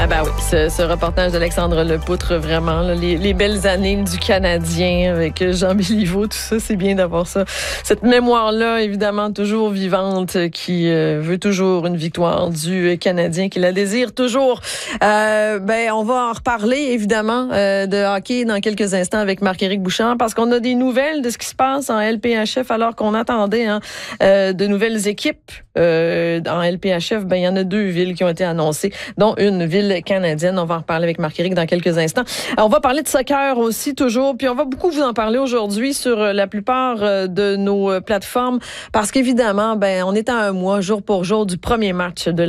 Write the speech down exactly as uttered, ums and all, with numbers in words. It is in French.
Ah ben oui, ce, ce reportage d'Alexandre Lepoutre, vraiment, là, les, les belles années du Canadien avec Jean Béliveau, tout ça, c'est bien d'avoir ça. Cette mémoire-là, évidemment, toujours vivante, qui euh, veut toujours une victoire du Canadien, qui la désire toujours. Euh, ben, on va en reparler, évidemment, euh, de hockey dans quelques instants avec Marc-Éric Bouchard, parce qu'on a des nouvelles de ce qui se passe en L P H F, alors qu'on attendait hein, euh, de nouvelles équipes euh, en L P H F. Ben, il y en a deux villes qui ont été annoncées, dont une ville canadienne. On va en reparler avec Marc-Éric dans quelques instants. Alors, on va parler de soccer aussi, toujours, puis on va beaucoup vous en parler aujourd'hui sur la plupart de nos plateformes, parce qu'évidemment, ben, on est à un mois, jour pour jour, du premier match de